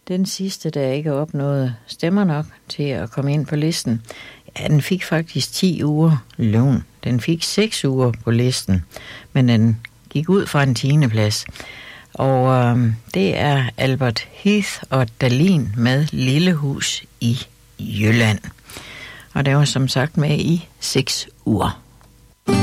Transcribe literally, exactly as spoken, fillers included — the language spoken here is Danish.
Den sidste, der ikke opnåede stemmer nok til at komme ind på listen, ja, den fik faktisk ti uger lån. Den fik seks uger på listen, men den gik ud fra en tiende plads. Og øh, det er Albert Heath og Dahlin med Lillehus i Jylland. Og det var som sagt med i seks uger.